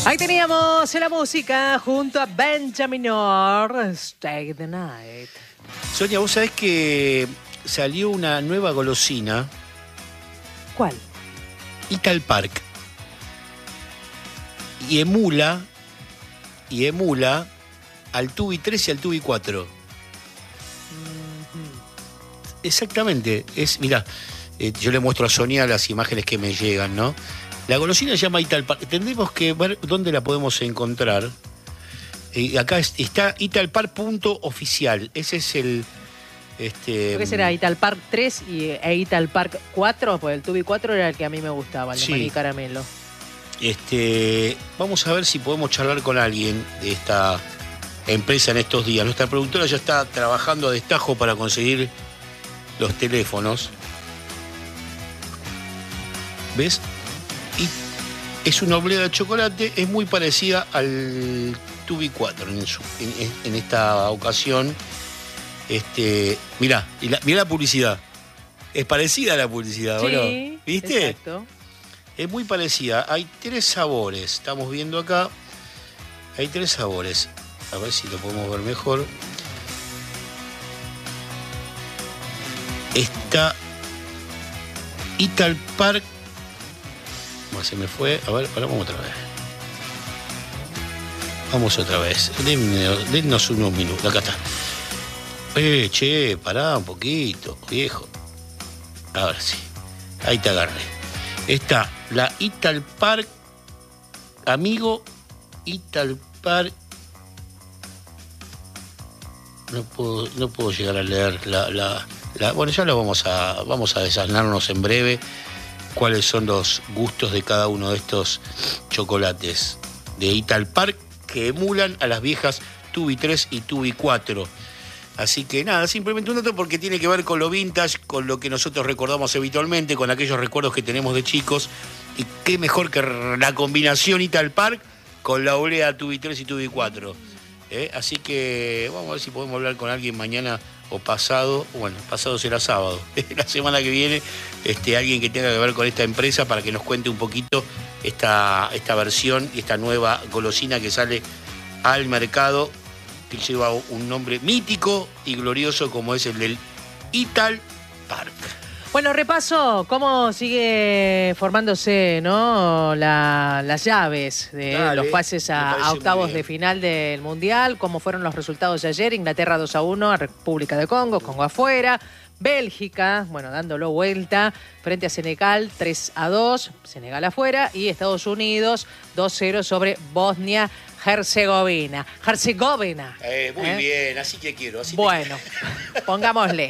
Ahí teníamos la música junto a Benjamin Orr, Stay the Night. Sonia, vos sabés que salió una nueva golosina. ¿Cuál? Ital Park. Y emula al Tubi 3 y al Tubi 4. Exactamente. Mirá, yo le muestro a Sonia las imágenes que me llegan, ¿no? La golosina se llama Ital Park. Tendremos que ver dónde la podemos encontrar. Acá está italpark.oficial. Ese es el... ¿Qué será? ¿Ital Park 3 e Ital Park 4? Pues el Tubi 4 era el que a mí me gustaba, el de maní caramelo. Vamos a ver si podemos charlar con alguien de esta empresa en estos días. Nuestra productora ya está trabajando a destajo para conseguir los teléfonos. ¿Ves? Y es una oblea de chocolate, es muy parecida al Tubi 4 en esta ocasión. Mirá la publicidad. Es parecida a la publicidad, sí, ¿no? ¿Viste? Exacto. Es muy parecida. Hay 3 sabores. Estamos viendo acá. Hay 3 sabores. A ver si lo podemos ver mejor. Está Ital Park. Se me fue. A ver, ahora vamos otra vez. Vamos otra vez. Dennos unos minutos. Acá está. Che, pará un poquito, viejo. Ahora sí. Ahí te agarré. Está la Ital Park, amigo, Ital Park. No puedo llegar a leer bueno, ya lo vamos a desasnarnos en breve cuáles son los gustos de cada uno de estos chocolates de Ital Park que emulan a las viejas Tubi 3 y Tubi 4. Así que nada, simplemente un dato porque tiene que ver con lo vintage, con lo que nosotros recordamos habitualmente, con aquellos recuerdos que tenemos de chicos. Y qué mejor que la combinación Ital Park con la oblea Tubi 3 y Tubi 4. Así que vamos a ver si podemos hablar con alguien mañana o pasado. Bueno, pasado será sábado. La semana que viene, alguien que tenga que ver con esta empresa para que nos cuente un poquito esta versión y esta nueva golosina que sale al mercado, que lleva un nombre mítico y glorioso como es el del Ital Park. Bueno, repaso cómo sigue formándose, ¿no? Las llaves de los pases a octavos de final del Mundial, cómo fueron los resultados de ayer. Inglaterra 2-1 a República de Congo, Congo afuera. Bélgica, bueno, dándolo vuelta, frente a Senegal 3-2, Senegal afuera. Y Estados Unidos 2-0 sobre Bosnia-Herzegovina. Muy bien, así que quiero. Bueno, pongámosle.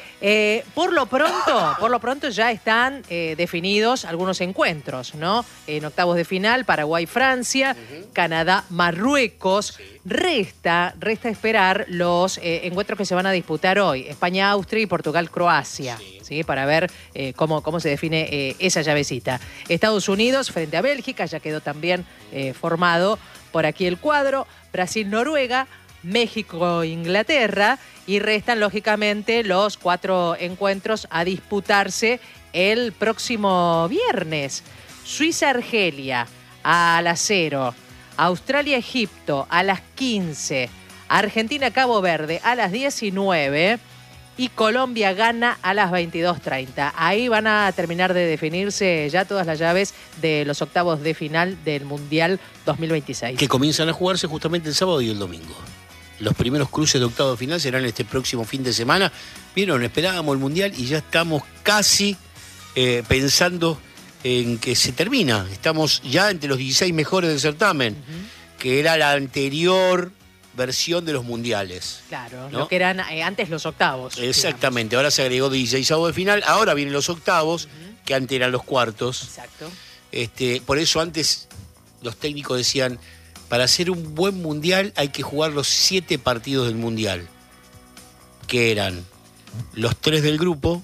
Por lo pronto ya están definidos algunos encuentros, ¿no? En octavos de final, Paraguay-Francia, Canadá-Marruecos. Sí. Resta esperar los encuentros que se van a disputar hoy, España-Austria y Portugal-Croacia, ¿sí? Para ver cómo se define esa llavecita. Estados Unidos frente a Bélgica, ya quedó también formado por aquí el cuadro, Brasil-Noruega, México-Inglaterra, y restan lógicamente los 4 encuentros a disputarse el próximo viernes. Suiza-Argelia a las 0, Australia-Egipto a las 15, Argentina-Cabo Verde a las 19 y Colombia-Ghana a las 22:30. Ahí van a terminar de definirse ya todas las llaves de los octavos de final del Mundial 2026. Que comienzan a jugarse justamente el sábado y el domingo. Los primeros cruces de octavo de final serán este próximo fin de semana. Vieron, esperábamos el Mundial y ya estamos casi pensando en que se termina. Estamos ya entre los 16 mejores del certamen, que era la anterior versión de los mundiales. Claro, ¿no? Lo que eran antes los octavos. Exactamente, digamos. Ahora se agregó 16avos de final, ahora vienen los octavos, que antes eran los cuartos. Exacto. Por eso antes los técnicos decían, para hacer un buen mundial hay que jugar los 7 partidos del mundial, que eran los 3 del grupo,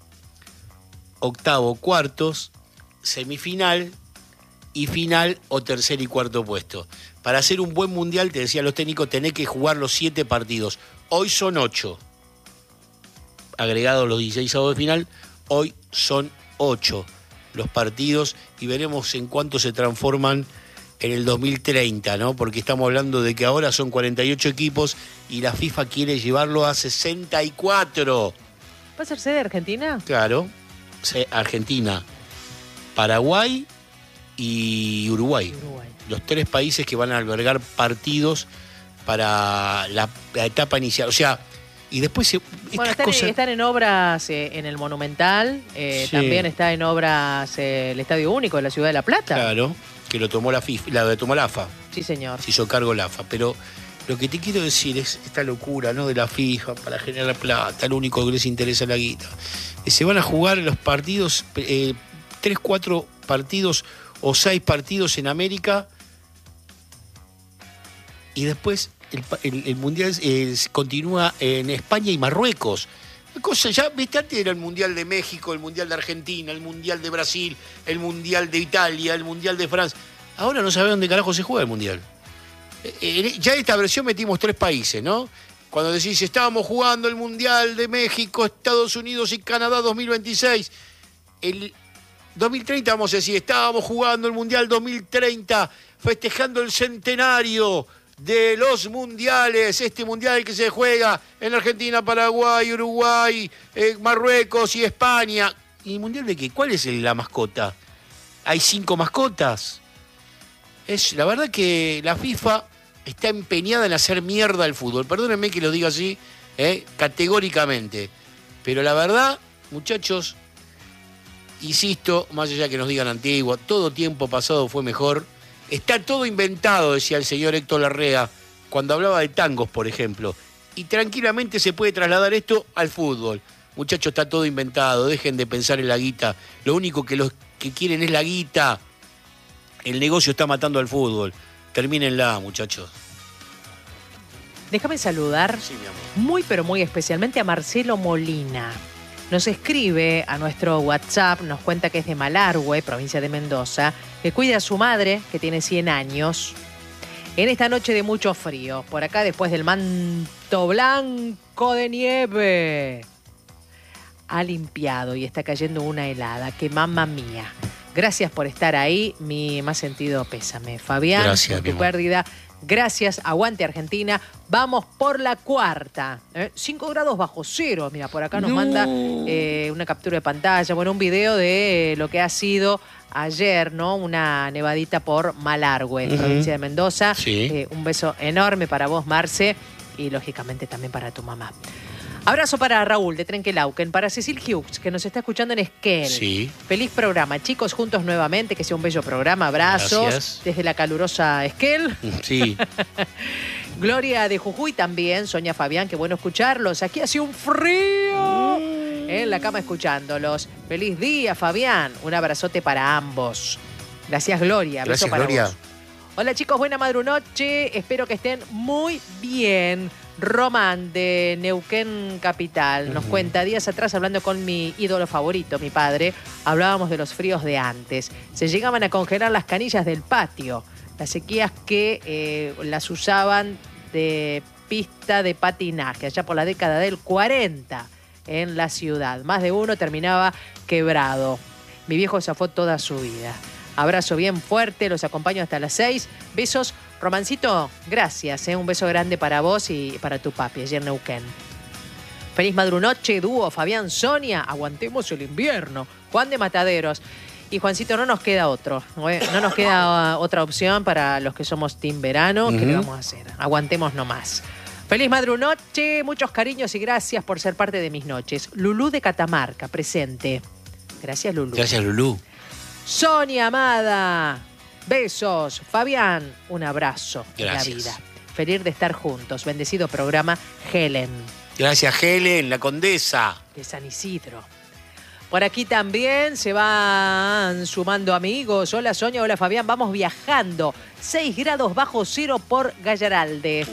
octavo, cuartos, semifinal y final o tercer y cuarto puesto. Para hacer un buen mundial, te decían los técnicos, tenés que jugar los 7 partidos. Hoy son 8. Agregados los 16avos de final, hoy son 8 los partidos y veremos en cuánto se transforman en el 2030, ¿no? Porque estamos hablando de que ahora son 48 equipos y la FIFA quiere llevarlo a 64. ¿Va a ser sede Argentina? Claro, Argentina, Paraguay y Uruguay. Los 3 países que van a albergar partidos para la etapa inicial. O sea, y después... Bueno, están en obras en el Monumental, Sí. También está en obras el Estadio Único de la Ciudad de La Plata. Claro, que lo tomó la FIFA, lo tomó la AFA. Sí, señor. Se hizo cargo la AFA, pero lo que te quiero decir es esta locura, ¿no? De la FIFA para generar plata, lo único que les interesa es la guita. Se van a jugar los partidos, 3, 4 partidos o 6 partidos en América y después el Mundial continúa en España y Marruecos. Cosa ya, viste, antes era el Mundial de México, el Mundial de Argentina, el Mundial de Brasil, el Mundial de Italia, el Mundial de Francia. Ahora no sabe dónde carajo se juega el Mundial. Ya en esta versión metimos 3 países, ¿no? Cuando decís, estábamos jugando el Mundial de México, Estados Unidos y Canadá 2026. El 2030 vamos a decir, estábamos jugando el Mundial 2030, festejando el centenario de los mundiales, este mundial que se juega en Argentina, Paraguay, Uruguay, Marruecos y España. ¿Y el mundial de qué? ¿Cuál es la mascota? ¿Hay 5 mascotas? La verdad que la FIFA está empeñada en hacer mierda al fútbol. Perdónenme que lo diga así, categóricamente. Pero la verdad, muchachos, insisto, más allá que nos digan antiguo, todo tiempo pasado fue mejor. Está todo inventado, decía el señor Héctor Larrea, cuando hablaba de tangos, por ejemplo. Y tranquilamente se puede trasladar esto al fútbol. Muchachos, está todo inventado, dejen de pensar en la guita. Lo único que los que quieren es la guita. El negocio está matando al fútbol. Termínenla, muchachos. Déjame saludar Sí, mi amor. muy, pero muy especialmente a Marcelo Molina. Nos escribe a nuestro WhatsApp, nos cuenta que es de Malargüe, provincia de Mendoza, que cuida a su madre, que tiene 100 años, en esta noche de mucho frío. Por acá, después del manto blanco de nieve, ha limpiado y está cayendo una helada. ¡Qué mamma mía! Gracias por estar ahí, mi más sentido pésame. Fabián, Gracias, por mi tu amor. pérdida. Gracias, aguante Argentina. Vamos por la 4ª. 5 grados bajo cero. Mira, por acá nos manda una captura de pantalla, bueno, un video de lo que ha sido ayer, ¿no? Una nevadita por Malargüe, provincia de Mendoza. Sí. Un beso enorme para vos, Marce, y lógicamente también para tu mamá. Abrazo para Raúl de Trenquelauquen, para Cecil Hughes, que nos está escuchando en Esquel. Sí. Feliz programa, chicos, juntos nuevamente, que sea un bello programa. Abrazos Gracias. desde la calurosa Esquel. Sí. Gloria de Jujuy también, Sonia Fabián, qué bueno escucharlos. Aquí hace un frío en la cama escuchándolos. Feliz día, Fabián. Un abrazote para ambos. Gracias, Gloria. Beso Gracias, para Gloria. vos. Hola, chicos, buena madrunoche. Espero que estén muy bien. Román de Neuquén Capital nos cuenta, días atrás hablando con mi ídolo favorito, mi padre, hablábamos de los fríos de antes. Se llegaban a congelar las canillas del patio, las sequías que las usaban de pista de patinaje, allá por la década del 40 en la ciudad. Más de uno terminaba quebrado. Mi viejo zafó toda su vida. Abrazo bien fuerte, los acompaño hasta las 6. Besos. Romancito, gracias. Un beso grande para vos y para tu papi, allí en Neuquén. Feliz madrunoche, dúo, Fabián, Sonia. Aguantemos el invierno. Juan de Mataderos. Y Juancito, no nos queda otro. No nos queda otra opción para los que somos team verano. ¿Qué le vamos a hacer? Aguantemos nomás. Feliz madrunoche, muchos cariños y gracias por ser parte de mis noches. Lulú de Catamarca, presente. Gracias, Lulú. Gracias, Lulú. Sonia amada, besos. Fabián, un abrazo en la Gracias. vida. Feliz de estar juntos. Bendecido programa, Helen, Gracias, Helen, la condesa. de San Isidro. Por aquí también se van sumando amigos. Hola, Sonia, hola, Fabián. Vamos viajando. 6 grados bajo cero por Garayalde.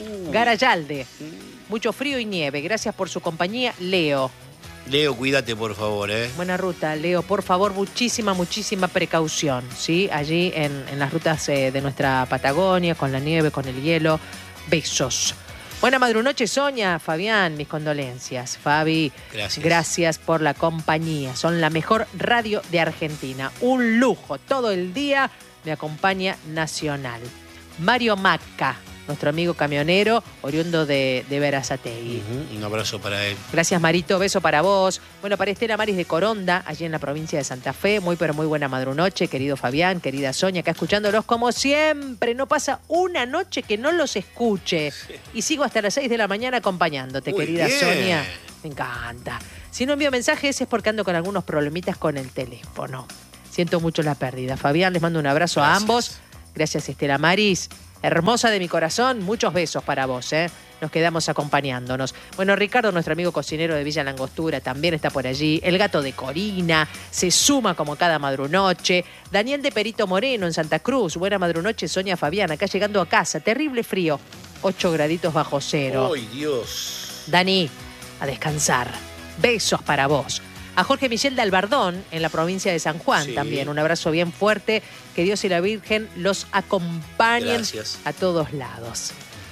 Mucho frío y nieve. Gracias por su compañía, Leo. Leo, cuídate, por favor, Buena ruta, Leo. Por favor, muchísima precaución, ¿sí? Allí en las rutas de nuestra Patagonia, con la nieve, con el hielo. Besos. Buena madrunoche, Sonia, Fabián, mis condolencias. Fabi, gracias por la compañía. Son la mejor radio de Argentina. Un lujo todo el día me acompaña Nacional. Mario Macca, nuestro amigo camionero, oriundo de Berazategui. Un abrazo para él. Gracias, Marito, beso para vos. Bueno, para Estela Maris de Coronda, allí en la provincia de Santa Fe, muy pero muy buena madrunoche, querido Fabián, querida Sonia, acá escuchándolos como siempre. No pasa una noche que no los escuche. Y sigo hasta las 6 de la mañana acompañándote, Muy querida bien. Sonia. Me encanta. Si no envío mensajes es porque ando con algunos problemitas con el teléfono. Siento mucho la pérdida. Fabián, les mando un abrazo a ambos. Gracias, Estela Maris. Hermosa de mi corazón, muchos besos para vos, ¿eh? Nos quedamos acompañándonos. Bueno, Ricardo, nuestro amigo cocinero de Villa Langostura, también está por allí. El gato de Corina se suma como cada madrunoche. Daniel de Perito Moreno en Santa Cruz. Buena madrunoche, Sonia, Fabián, acá llegando a casa. Terrible frío, 8 graditos bajo cero. ¡Ay, Dios! Dani, a descansar. Besos para vos. A Jorge Michel de Albardón, en la provincia de San Juan, Sí. también. Un abrazo bien fuerte. Que Dios y la Virgen los acompañen Gracias. a todos lados.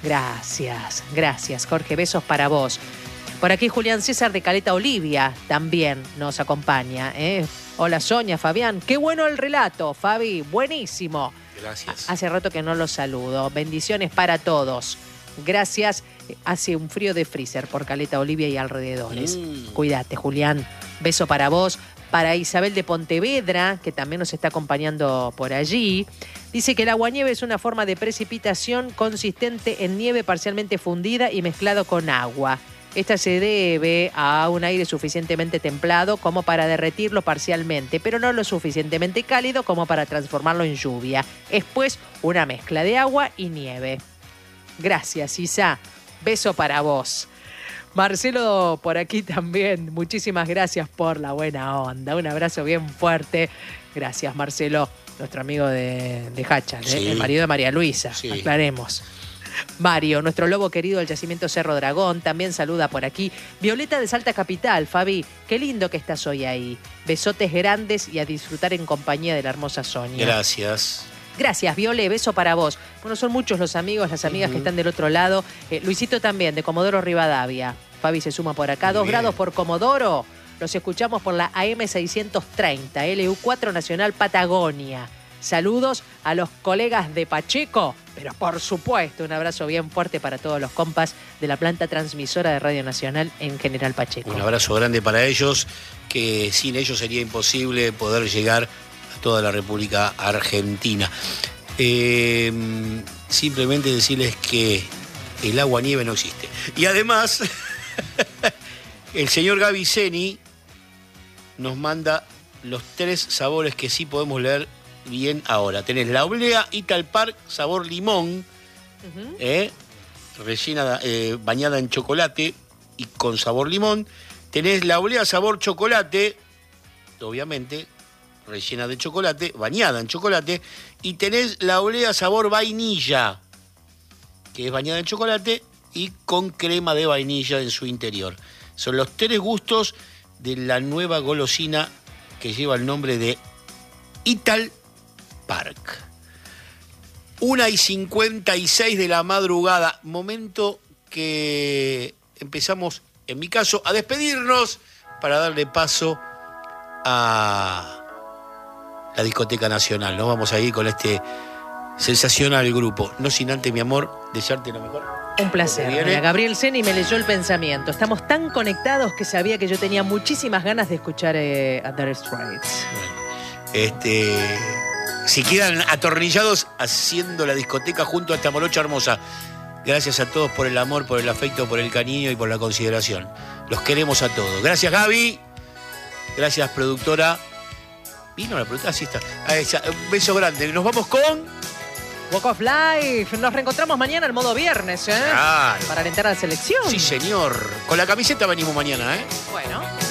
Gracias, gracias, Jorge. Besos para vos. Por aquí Julián César de Caleta Olivia también nos acompaña, ¿eh? Hola, Sonia, Fabián. Qué bueno el relato, Fabi. Buenísimo. Gracias. Hace rato que no los saludo. Bendiciones para todos. Gracias. Hace un frío de freezer por Caleta Olivia y alrededores. Cuídate, Julián. Beso para vos. Para Isabel de Pontevedra, que también nos está acompañando por allí. Dice que el aguanieve es una forma de precipitación consistente en nieve parcialmente fundida y mezclado con agua. Esta se debe a un aire suficientemente templado como para derretirlo parcialmente, pero no lo suficientemente cálido como para transformarlo en lluvia. Es pues una mezcla de agua y nieve. Gracias, Isa. Beso para vos. Marcelo por aquí también. Muchísimas gracias por la buena onda. Un abrazo bien fuerte. Gracias, Marcelo, nuestro amigo de Hacha, Sí. el marido de María Luisa. Sí. Aclaremos. Mario, nuestro lobo querido del yacimiento Cerro Dragón, también saluda por aquí. Violeta de Salta Capital, Fabi, qué lindo que estás hoy ahí. Besotes grandes y a disfrutar en compañía de la hermosa Sonia. Gracias. Gracias, Viole, beso para vos. Bueno, son muchos los amigos, las amigas que están del otro lado. Luisito también, de Comodoro Rivadavia. Fabi se suma por acá. Muy 2 bien. grados por Comodoro. Los escuchamos por la AM630, LU4 Nacional Patagonia. Saludos a los colegas de Pacheco, pero por supuesto un abrazo bien fuerte para todos los compas de la planta transmisora de Radio Nacional en General Pacheco. Un abrazo grande para ellos, que sin ellos sería imposible poder llegar a toda la República Argentina. Simplemente decirles que el agua nieve no existe. Y además, el señor Gaviceni nos manda los 3 sabores que sí podemos leer bien ahora. Tenés la oblea Ital Park sabor limón, rellena, bañada en chocolate y con sabor limón. Tenés la oblea sabor chocolate, obviamente rellena de chocolate, bañada en chocolate. Y tenés la oblea sabor vainilla, que es bañada en chocolate y con crema de vainilla en su interior. Son los 3 gustos de la nueva golosina que lleva el nombre de Ital Park. 1:56 de la madrugada, momento que empezamos, en mi caso, a despedirnos para darle paso a la Discoteca Nacional. Nos vamos a ir con este sensacional grupo. No sin antes, mi amor, desearte lo mejor. Un placer. Viene. Mira, Gabriel Seni me leyó el pensamiento. Estamos tan conectados que sabía que yo tenía muchísimas ganas de escuchar a Dire Straits. Si quedan atornillados haciendo la discoteca junto a esta morocha hermosa. Gracias a todos por el amor, por el afecto, por el cariño y por la consideración. Los queremos a todos. Gracias, Gaby. Gracias, productora. ¿Vino la productora? Sí está. Un beso grande. Nos vamos con... Walk of Life. Nos reencontramos mañana en modo viernes, ¿eh? Claro. Para alentar a la selección. Sí, señor. Con la camiseta venimos mañana, ¿eh? Bueno.